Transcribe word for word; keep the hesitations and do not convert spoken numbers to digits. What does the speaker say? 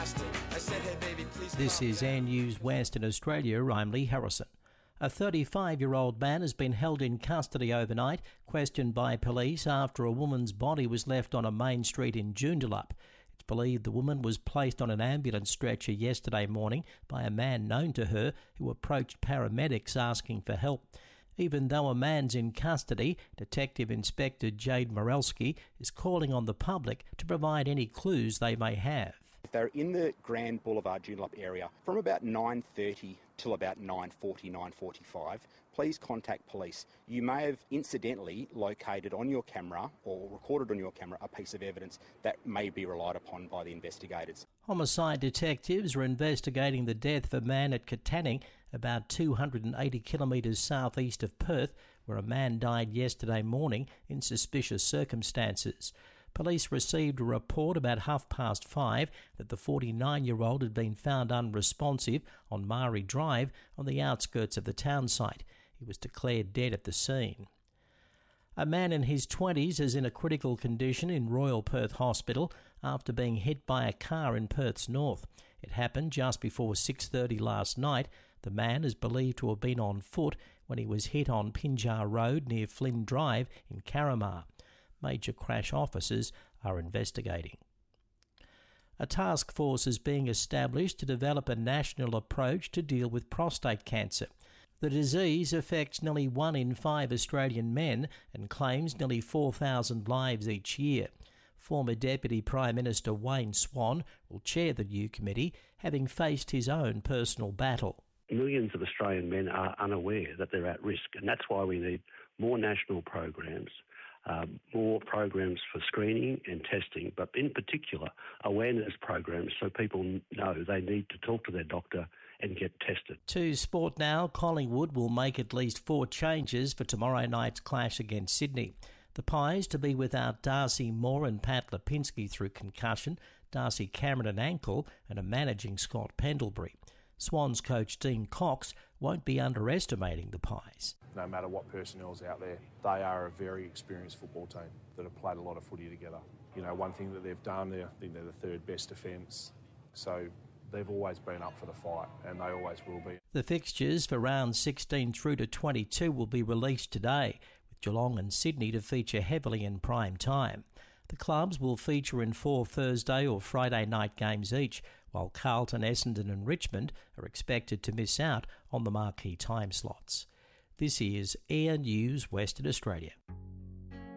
faster. I said, hey baby, please. This is Air News Western Australia. I'm Lee Harrison. A thirty-five-year-old man has been held in custody overnight, questioned by police after a woman's body was left on a main street in Joondalup. It's believed the woman was placed on an ambulance stretcher yesterday morning by a man known to her who approached paramedics asking for help. Even though a man's in custody, Detective Inspector Jade Morelsky is calling on the public to provide any clues they may have. If they're in the Grand Boulevard Joondalup area from about nine thirty till about nine forty, nine forty-five, please contact police. You may have incidentally located on your camera or recorded on your camera a piece of evidence that may be relied upon by the investigators. Homicide detectives are investigating the death of a man at Katanning, about two hundred eighty kilometres southeast of Perth, where a man died yesterday morning in suspicious circumstances. Police received a report about half past five that the forty-nine-year-old had been found unresponsive on Mari Drive on the outskirts of the town site. He was declared dead at the scene. A man in his twenties is in a critical condition in Royal Perth Hospital after being hit by a car in Perth's north. It happened just before six thirty last night. The man is believed to have been on foot when he was hit on Pinjar Road near Flynn Drive in Carramar. Major crash officers are investigating. A task force is being established to develop a national approach to deal with prostate cancer. The disease affects nearly one in five Australian men and claims nearly four thousand lives each year. Former Deputy Prime Minister Wayne Swan will chair the new committee, having faced his own personal battle. Millions of Australian men are unaware that they're at risk, and that's why we need more national programs, um, more programs for screening and testing, but in particular awareness programs so people know they need to talk to their doctor and get tested. To sport now, Collingwood will make at least four changes for tomorrow night's clash against Sydney. The Pies to be without Darcy Moore and Pat Lipinski through concussion, Darcy Cameron an ankle, and a managing Scott Pendlebury. Swans coach Dean Cox won't be underestimating the Pies. No matter what personnel's out there, they are a very experienced football team that have played a lot of footy together. You know, one thing that they've done, I think they're the third best defence, so they've always been up for the fight, and they always will be. The fixtures for round sixteen through to twenty-two will be released today, with Geelong and Sydney to feature heavily in prime time. The clubs will feature in four Thursday or Friday night games each, while Carlton, Essendon and Richmond are expected to miss out on the marquee time slots. This is Air News Western Australia.